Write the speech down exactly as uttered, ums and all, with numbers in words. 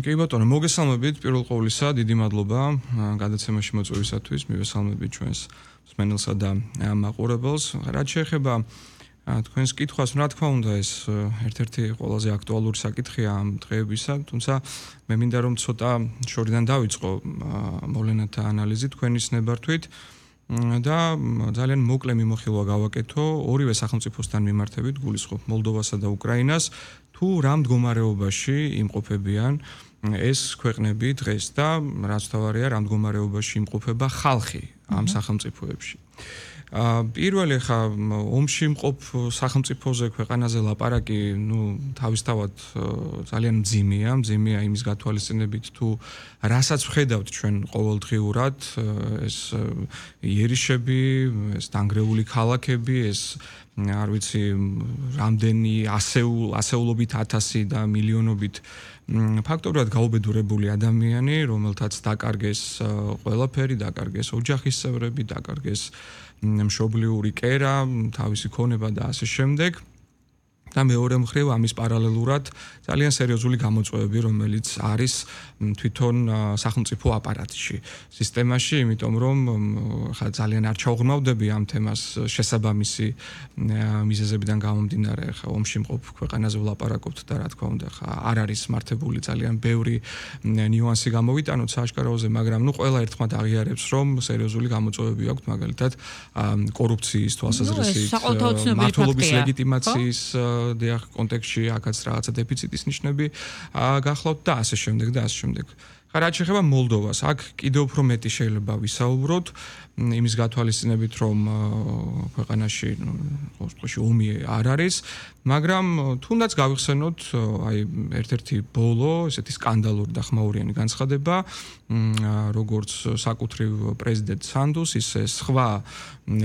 კი ბატონო, მოგესალმებით პირველ ყოვლისა, დიდი მადლობა გადაცემაში მოწვევისათვის, მივესალმებით ჩვენს მსმენელსა და მაყურებელს. რაც შეეხება თქვენს კითხვას, რა თქმა უნდა, ეს ერთ-ერთი ყველაზე აქტუალური საკითხია ამ დღეებისა, თუმცა მე მინდა რომ ცოტა შორიდან დავიწყო მოვლენათა ანალიზი თქვენის ნებართვით და ძალიან მოკლე მიმოხილვა გავაკეთო ორივე სახელმწიფოსთან მიმართებით, გულისხმობ მოლდოვასა და უკრაინას, თუ რა მდგომარეობაში იმყოფებიან ეს ქვეყნები დღეს და რაც თავარია, რა მდგომარეობაში იმყოფება ხალხი ამ სახელმწიფოებში. პირველი ხა ომში მყოფ სახელმწიფოზე ქვეყანაზე ლაპარაკი, ნუ თავისთავად ძალიან მძიმეა, მძიმეა იმის გათვალისწინებით თუ რასაც ვხედავთ ჩვენ ყოველდღიურად, ეს იერიშები, ეს დანგრეული ქალაქები, ეს არ ვიცი, რამდენი ასეულ, ასეულობით ათასი და მილიონობით ფაქტობრივად გაუბედურებული ადამიანი, რომელთაც დაკარგეს ყველაფერი, დაკარგეს ოჯახის წევრები, დაკარგეს მშობლიური კერა, თავისი ქონება და ასე შემდეგ. და მეორე მხრივ ამის პარალელურად ძალიან სერიოზული გამოწვევები, რომელიც არის თვითონ სახელმწიფო აპარატში, სისტემაში, იმიტომ რომ ხა ძალიან არ ჩაუღრმავდები ამ თემას შესაბამისი მიზეზებიდან გამომდინარე, ხა ომში მყოფ ქვეყანაზე ვლაპარაკობთ და რა თქმა უნდა, ხა არ არის მართებული ძალიან ბევრი ნიუანსი გამოვიტანოთ სააშკაროზე, მაგრამ ნუ ყველა ერთხმად აღიარებს, რომ სერიოზული გამოწვევები აქვს, მაგალითად, კორუფციის თვალსაზრისით, მმართველობის ლეგიტიმაციის დიახ კონტექსტში აქაც რაღაცა დეფიციტის ნიშნები გახლავთ და ასე შემდეგ და ასე შემდეგ. ხა რაც შეეხება მოლდოვას, აქ კიდევ უფრო მეტი შეიძლება ვისაუბროთ იმის გათვალისწინებით, რომ ქვეყანაში ყოველთვის ომი არ არის, მაგრამ თუნდაც გავიხსენოთ აი ერთ-ერთი ბოლო, ესეთი სკანდალური და ხმაურიანი განცხადება, როგორც საკუთრივ პრეზიდენტ სანდუს, ისე სხვა